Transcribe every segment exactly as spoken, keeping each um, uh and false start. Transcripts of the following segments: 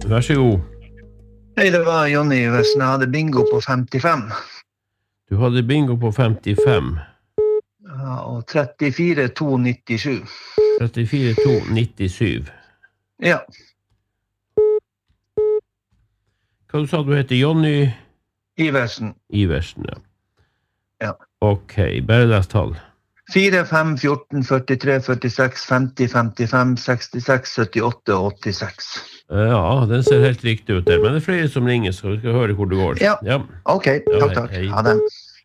Vær så god. Hej, det var Johnny Iversen. Jag hade bingo på femtiofem. Du hade bingo på femtiofem. Ja, och trettiofyra to nittiosju. trettiofyra to nittiosju. Ja. Hva du sa du heter? Johnny Iversen. Iversen, ja. Ja. Ok, bare les tall. fyra, fem, fjorton, fyrtiotre, fyrtiosex, femtio, femtiofem, sextiosex, sjuttioåtta och åttiosex. Ja, den ser helt riktig ut der, men det er flere som ringer, så vi skal høre hvor det går. Ja, ja. ok, ja, takk, takk. Hei. Ha det.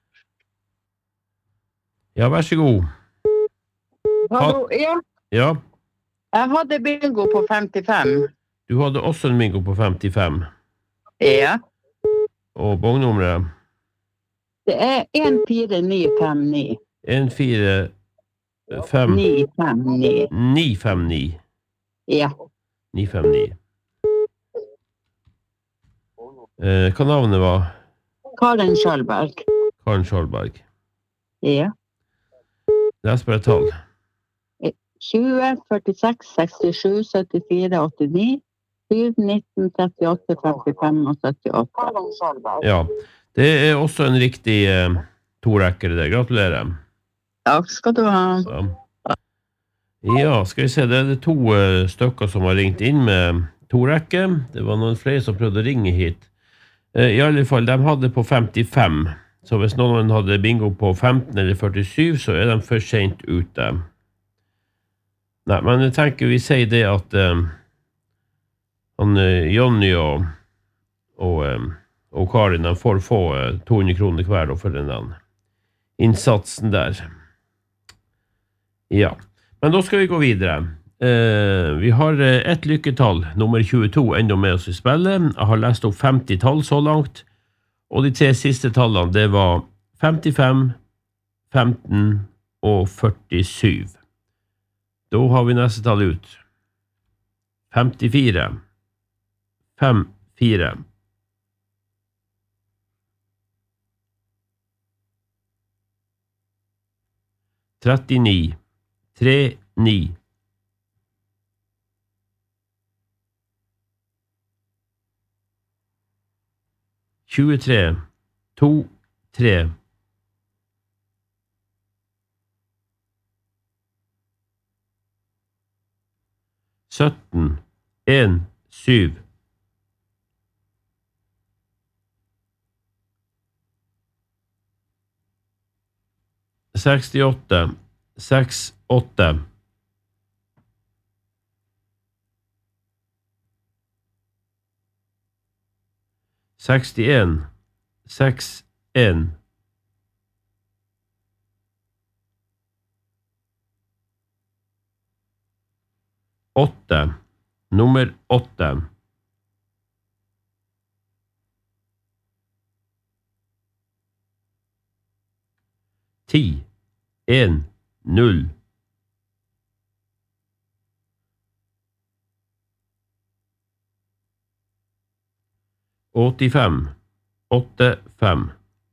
Ja, vær så god. Hallo, ja. Ja. Jeg hadde bingo på femtiofem. Du hadde også en bingo på femtiofem. Ja. Og bongnummeret? Det er en fire ni fem ni. en fire fem ni fem ni. ni fem ni. Ja. ni fem ni. Eh, hva navnet var? Karen Skjølberg. Karen Skjølberg. Ja. Les bare tall. tjue, førtiseks, sekstisju, syttifire, åttini, syv, nitten, trettiåtte, femtifem og syttiåtte. Ja, det er også en riktig eh, to-rekker det. Gratulerer. Takk skal du ha. Så. Ja, skal vi se, det er to uh, stykker som har ringt inn med to rekker. Det var noen flere som prøvde å ringe hit. Uh, I alle fall, de hadde på femtifem. Så hvis noen hadde bingo på femten eller førtisju, så er de for sent ute. Nei, men jeg tenker vi sier det at uh, han, uh, Johnny og, og, uh, og Karin de får få uh, to hundre kroner hver for den innsatsen der. Ja. Men da skal vi gå videre. Uh, vi har uh, et lykketall, nummer tjueto, enda med oss i spillet. Jeg har lest opp femti tall så langt, og de tre siste tallene, det var femtifem, femten og førtisju. Da har vi neste tall ut. femtifire. fem fire. trettini. tre ni. tjuetre. to tre. sytten. en syv. sekstiåtte. seks åtte. sekstien. seks en. åtte. Nummer åtte. ti. en. null. åttifem. åtte fem.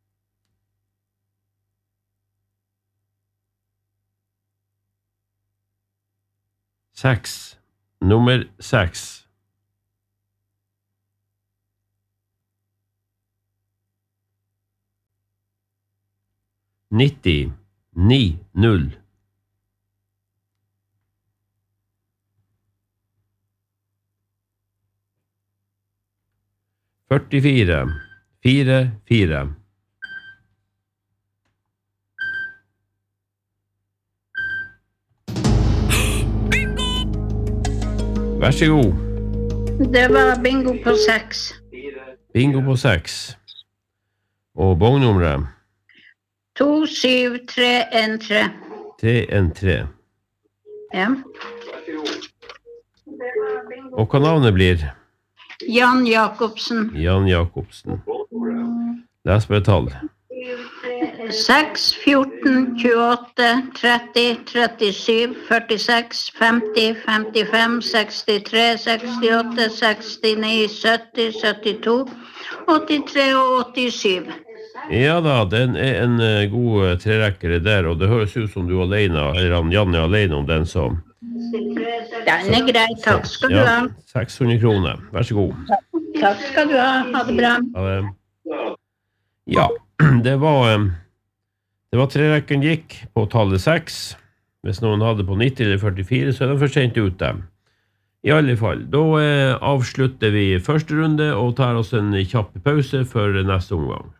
seks. Nummer seks. nitti. ni null. førtifire. fire fire. Vær så god. Det var bingo på seks. Bingo på seks. Og bongnummeret? to syv tre en tre. tre en tre. Ja. Og hva navnet blir? Jan Jakobsen. Jan Jakobsen. Les bare tall. seks, fjorten, tjueåtte, tretti, trettisju, førtiseks, femti, femtifem, sekstitre, sekstiåtte, sekstini, sytti, syttito, åttitre og åttisju. Ja da, den er en uh, god uh, trerekkere der, og det høres ut som du er alene, eller han Jan er alene om den som. Den är grej. Tack ska du Ja, ha. sexhundra kronor. Varsågod. Tack ska du ha. Ha det bra. Ja, det- Ja, det var eh, det var tre rekken gikk på tallet seks. Hvis noen hadde på nitti eller førtifire, så er de for sent ute. I alle fall, da eh, avslutter vi første runde og tar oss en kjapp pause for neste omgang.